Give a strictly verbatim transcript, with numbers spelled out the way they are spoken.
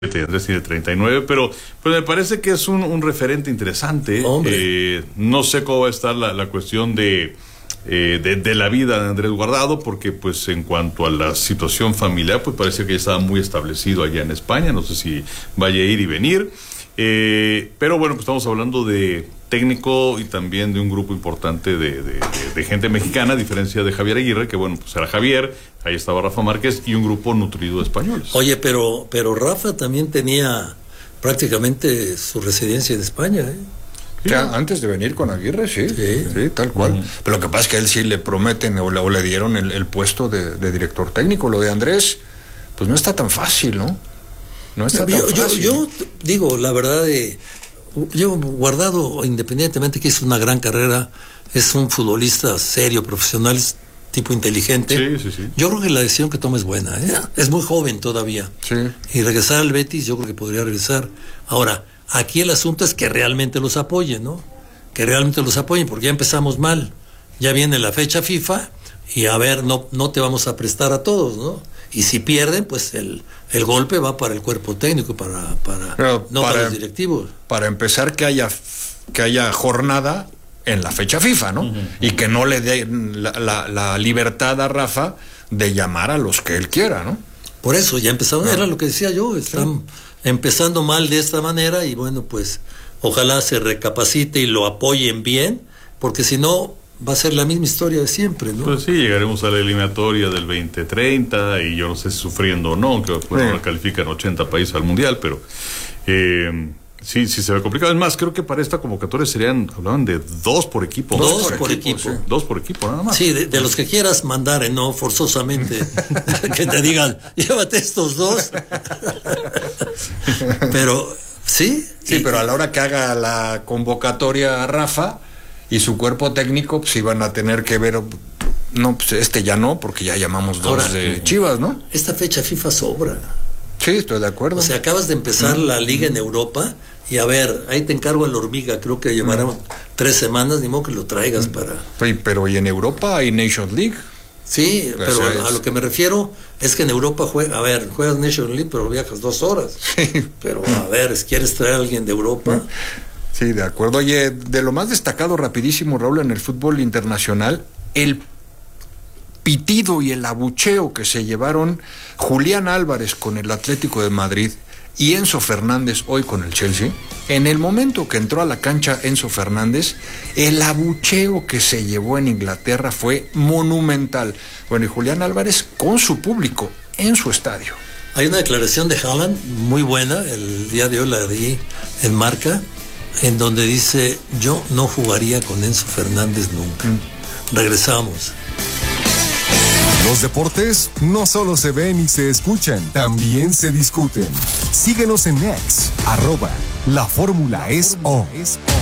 Andrés tiene treinta y nueve, pero pues me parece que es un, un referente interesante. Eh, no sé cómo va a estar la, la cuestión de, eh, de, de la vida de Andrés Guardado, porque pues en cuanto a la situación familiar, pues parece que ya estaba muy establecido allá en España. No sé si vaya a ir y venir. Eh, pero bueno, pues estamos hablando de técnico y también de un grupo importante de, de, de, de gente mexicana, a diferencia de Javier Aguirre, que bueno, pues era Javier, ahí estaba Rafa Márquez y un grupo nutrido de españoles. Oye, pero, pero Rafa también tenía prácticamente su residencia en España, ¿eh? Sí, ya, antes de venir con Aguirre, sí, sí, sí tal cual. Uh-huh. Pero lo que pasa es que a él sí le prometen o le, o le dieron el, el puesto de, de director técnico. Lo de Andrés, pues no está tan fácil, ¿no? No está yo, tan fácil. Yo, yo digo, la verdad, de, yo Guardado, independientemente que hizo una gran carrera, es un futbolista serio, profesional, tipo inteligente. Sí, sí, sí. Yo creo que la decisión que toma es buena, ¿eh? Es muy joven todavía. Sí. Y regresar al Betis, yo creo que podría regresar. Ahora, aquí el asunto es que realmente los apoyen, ¿no? Que realmente los apoyen, porque ya empezamos mal. Ya viene la fecha FIFA y a ver, no, no te vamos a prestar a todos, ¿no? Y si pierden, pues el, el golpe va para el cuerpo técnico, para, para Pero no para, para los directivos. Para empezar, que haya que haya jornada en la fecha FIFA, ¿no? Uh-huh. Y que no le dé la, la, la libertad a Rafa de llamar a los que él quiera, ¿no? Por eso, ya empezaron, no. era lo que decía yo, están sí. empezando mal de esta manera y bueno, pues ojalá se recapacite y lo apoyen bien, porque si no va a ser la misma historia de siempre, ¿no? Pues sí, llegaremos a la eliminatoria del veinte treinta y yo no sé si sufriendo o no, aunque bueno, sí. califican ochenta países al Mundial, pero eh, sí, sí se ve complicado. Es más, creo que para esta convocatoria serían, hablaban de dos por equipo. Dos, dos por, por equipo. equipo. Sí. Dos por equipo, nada más. Sí, de, de los que quieras mandar, no forzosamente, que te digan, llévate estos dos. Pero, ¿sí? Sí, y, pero a la hora que haga la convocatoria a Rafa y su cuerpo técnico, pues iban a tener que ver, no, pues este ya no, porque ya llamamos dos Ahora, de Chivas, ¿no? Esta fecha FIFA sobra. Sí, estoy de acuerdo. O sea, acabas de empezar mm. la liga en Europa y a ver, ahí te encargo el hormiga, creo que llevará mm. tres semanas, ni modo que lo traigas mm. para... Sí, pero ¿y en Europa hay Nations League? Sí, pues pero a, a lo que me refiero es que en Europa juega, a ver, juegas Nations League, pero viajas dos horas. Sí. Pero a ver, ¿quieres traer a alguien de Europa? Mm. Sí, de acuerdo. Oye, de lo más destacado rapidísimo, Raúl, en el fútbol internacional, el pitido y el abucheo que se llevaron Julián Álvarez con el Atlético de Madrid y Enzo Fernández hoy con el Chelsea. En el momento que entró a la cancha Enzo Fernández, el abucheo que se llevó en Inglaterra fue monumental. Bueno, y Julián Álvarez con su público en su estadio. Hay una declaración de Haaland muy buena, el día de hoy la di en Marca, en donde dice, yo no jugaría con Enzo Fernández nunca. Mm. Regresamos. Los deportes no solo se ven y se escuchan, también se discuten. Síguenos en X, arroba, la fórmula es O.